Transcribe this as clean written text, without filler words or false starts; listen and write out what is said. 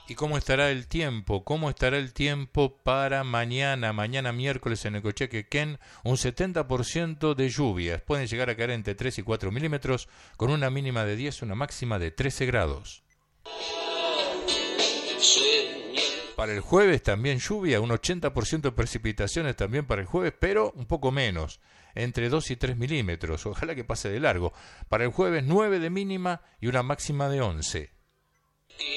¿Y cómo estará el tiempo? ¿Cómo estará el tiempo para mañana? Mañana miércoles en Necochea-Quequén, un 70% de lluvias. Pueden llegar a caer entre 3 y 4 milímetros, con una mínima de 10, una máxima de 13 grados. Para el jueves también lluvia, un 80% de precipitaciones también para el jueves, pero un poco menos, entre 2 y 3 milímetros. Ojalá que pase de largo. Para el jueves 9 de mínima y una máxima de 11.